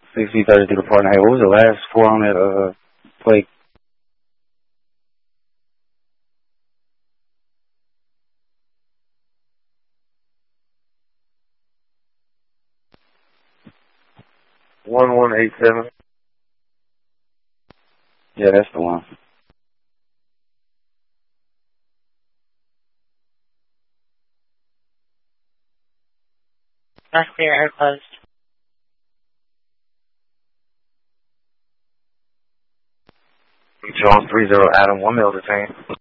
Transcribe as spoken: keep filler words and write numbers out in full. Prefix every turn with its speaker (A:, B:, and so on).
A: sixty thirty-two to partner. Hey, what was the last four on that uh plate?
B: One one eight seven.
A: Yeah, that's the one.
C: Not clear, air closed.
B: John three zero Adam, one male detained.